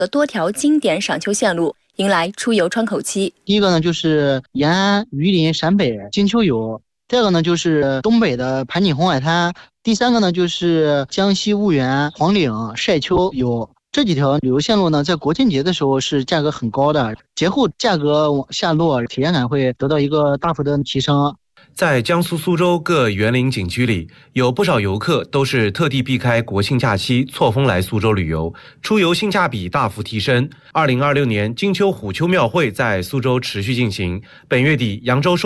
多条经典赏秋线路迎来出游窗口期。 第一个呢就是延安、榆林、陕北金秋游，第二个呢就是东北的盘锦红海滩，第三个呢就是江西婺源、黄岭晒秋游。这几条旅游线路呢，在国庆节的时候是价格很高的，节后价格往下落，体验感会得到一个大幅的提升。 在江苏苏州各园林景区里，有不少游客都是特地避开国庆假期错峰来苏州旅游，出游性价比大幅提升。2026年金秋虎丘庙会在苏州持续进行，本月底扬州